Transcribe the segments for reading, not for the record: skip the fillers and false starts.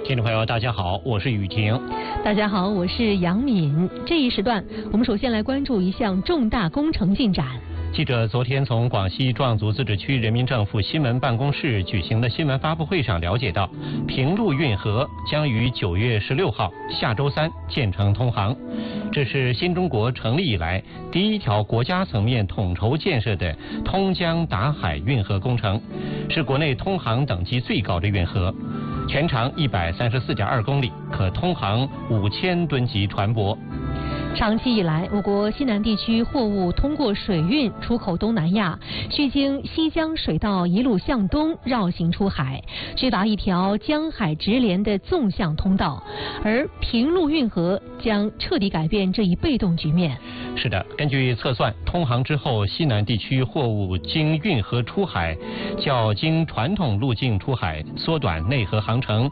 听众朋友，大家好，我是雨婷。 大家好，我是杨敏。这一时段，我们首先来关注一项重大工程进展。 记者昨天从广西壮族自治区人民政府新闻办公室举行的新闻发布会上了解到，平陆运河将于9月16号下周三建成通航。这是新中国成立以来第一条国家层面统筹建设的通江达海运河工程，是国内通航等级最高的运河，全长134.2公里，可通航5000吨级船舶。 长期以来，我国西南地区货物通过水运出口东南亚，需经西江水道一路向东绕行出海，直达一条江海直连的纵向通道。而平陆运河将彻底改变这一被动局面。 是的，根据测算，通航之后，西南地区货物经运河出海，较经传统路径出海缩短内河航程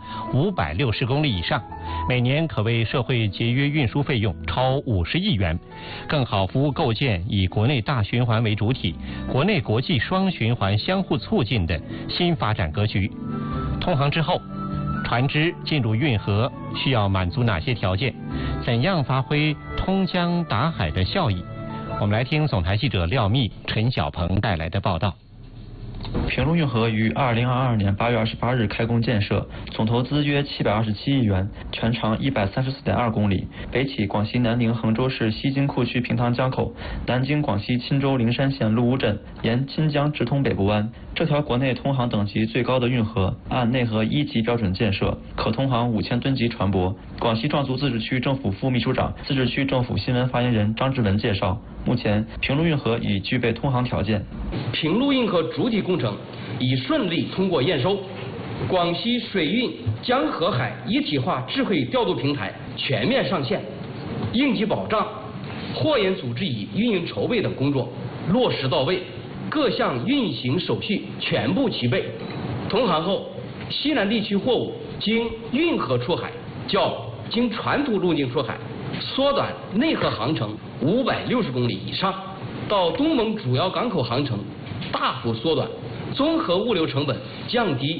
560公里以上，每年可为社会节约运输费用超50亿元，更好服务构建以国内大循环为主体、国内国际双循环相互促进的新发展格局。通航之后，船只进入运河需要满足哪些条件？怎样发挥通江达海的效益？我们来听总台记者廖密、陈小鹏带来的报道。 平陆运河于2022年8月28日开工建设，总投资约727亿元，全长134.2公里，北起广西南宁衡州市西金库区平塘江口，南经广西钦州灵山县陆乌镇，沿钦江直通北部湾。这条国内通航等级最高的运河，按内河1级标准建设，可通航5000吨级船舶。广西壮族自治区政府副秘书长、自治区政府新闻发言人张志文介绍，目前平陆运河已具备通航条件。 平陆运河主体工程已顺利通过验收，广西水运江河海一体化智慧调度平台全面上线，应急保障、货运组织与运营筹备等工作落实到位，各项运行手续全部齐备。通航后，西南地区货物经运河出海，较经传统路径出海缩短内河航程560公里以上，到东盟主要港口航程大幅缩短，综合物流成本降低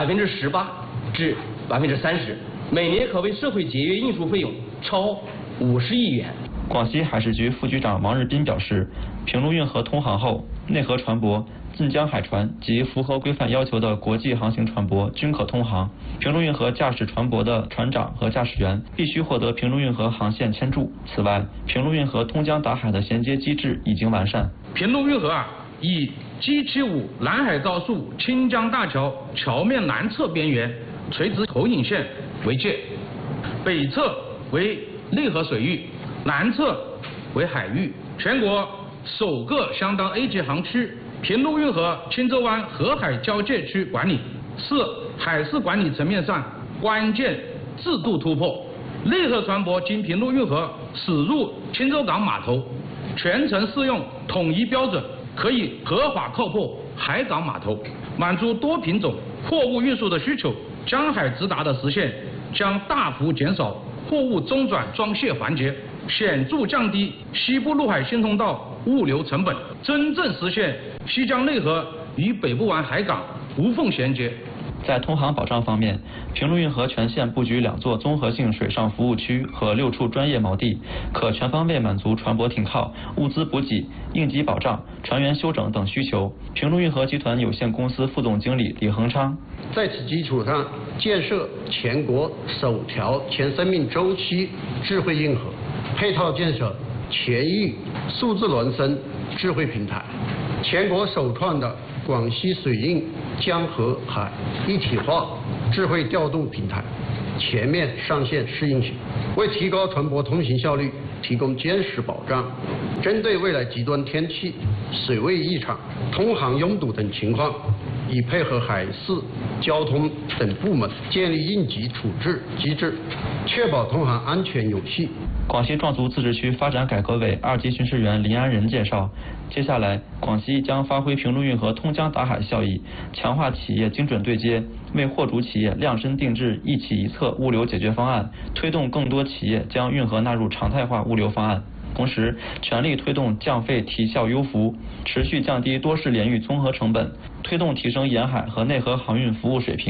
18%至30%，每年可为社会节约运输费用超50亿元。 广西海事局副局长王日斌表示，平陆运河通航后，内河船舶、近江海船及符合规范要求的国际航行船舶均可通航。平陆运河驾驶船舶的船长和驾驶员必须获得平陆运河航线签注。此外，平陆运河通江达海的衔接机制已经完善。 平陆运河以 G75南海高速钦江大桥桥面南侧边缘垂直投影线为界，北侧为内河水域，南侧为海域，全国首个相当 A 级航区。平陆运河钦州湾河海交界区管理是海事管理层面上关键制度突破。内河船舶经平陆运河驶入钦州港码头，全程适用统一标准，可以合法靠泊海港码头，满足多品种货物运输的需求。江海直达的实现，将大幅减少货物中转装卸环节，显著降低西部陆海新通道物流成本，真正实现西江内河与北部湾海港无缝衔接。 在通航保障方面，平陆运河全线布局2座综合性水上服务区和6处专业锚地，可全方位满足船舶停靠、物资补给、应急保障、船员休整等需求。平陆运河集团有限公司副总经理李恒昌， 在此基础上建设全国首条全生命周期智慧运河，配套建设全域数字孪生智慧平台，全国首创的广西水运江河海一体化智慧调度平台全面上线试运行，为提高船舶通行效率提供坚实保障。针对未来极端天气、水位异常、通航拥堵等情况，已配合海事、交通等部门建立应急处置机制，确保通航安全有序。 广西壮族自治区发展改革委2级巡视员林安仁介绍，接下来广西将发挥平陆运河通江达海效益，强化企业精准对接，为货主企业量身定制一企一策物流解决方案，推动更多企业将运河纳入常态化物流方案。同时，全力推动降费提效优服，持续降低多式联运综合成本，推动提升沿海和内河航运服务水平。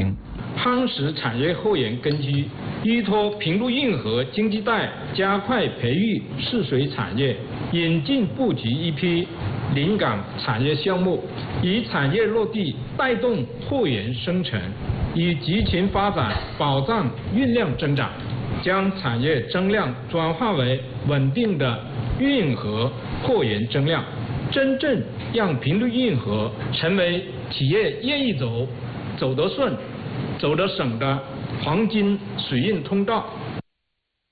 夯实产业后沿根基，依托平陆运河经济带，加快培育适水产业，引进布局一批临港产业项目，以产业落地带动货源生成，以集群发展保障运量增长，将产业增量转化为稳定的运河货源增量，真正让平陆运河成为企业愿意走得顺、走得省的黄金水运通道。